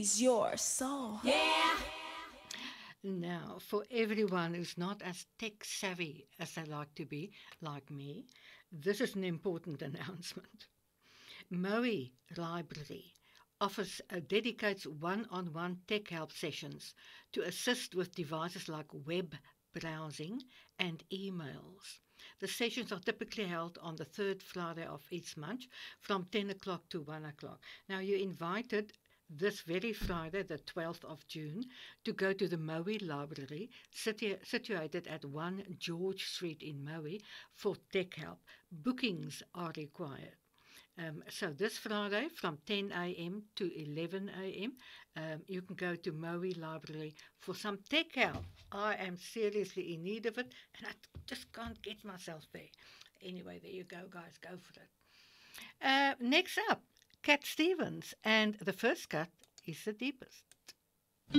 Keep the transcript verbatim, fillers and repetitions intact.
feeds your soul. Yeah. Now, for everyone who's not as tech savvy as they like to be, like me, this is an important announcement. Moe Library offers uh, dedicates one-on-one tech help sessions to assist with devices like web browsing and emails. The sessions are typically held on the third Friday of each month from ten o'clock to one o'clock. Now, you're invited this very Friday, the twelfth of June, to go to the Moe Library, situ- situated at one George Street in Moe, for tech help. Bookings are required. Um, so this Friday from ten a m to eleven a m, um, you can go to Moe Library for some tech help. I am seriously in need of it, and I just can't get myself there. Anyway, there you go, guys. Go for it. Uh, next up, Cat Stevens, and the first cut is the deepest.